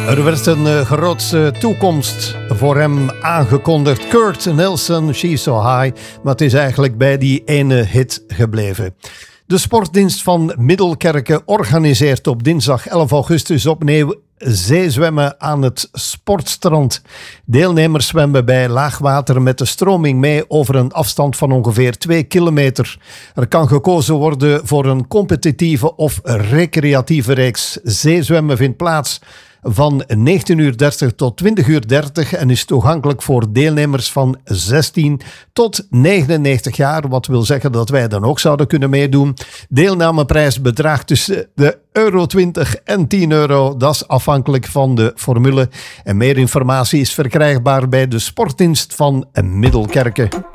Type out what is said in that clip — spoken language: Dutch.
Er werd een grootse toekomst voor hem aangekondigd. Kurt Nelson, She's So High. Maar het is eigenlijk bij die ene hit gebleven. De sportdienst van Middelkerke organiseert op dinsdag 11 augustus opnieuw zeezwemmen aan het Sportstrand. Deelnemers zwemmen bij laagwater met de stroming mee over een afstand van ongeveer 2 kilometer. Er kan gekozen worden voor een competitieve of recreatieve reeks. Zeezwemmen vindt plaats van 19:30 tot 20:30 en is toegankelijk voor deelnemers van 16 tot 99 jaar, wat wil zeggen dat wij dan ook zouden kunnen meedoen. Deelnameprijs bedraagt tussen de €20 en €10. Dat is afhankelijk van de formule. En meer informatie is verkrijgbaar bij de sportdienst van Middelkerke.